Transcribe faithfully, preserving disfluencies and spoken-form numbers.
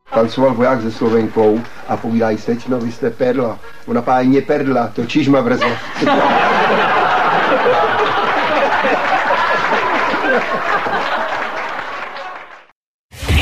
Tancoval voják se Slovenkou a povídají, slečno, vy jste perla. Ona pájně perla, to čižma vrzla.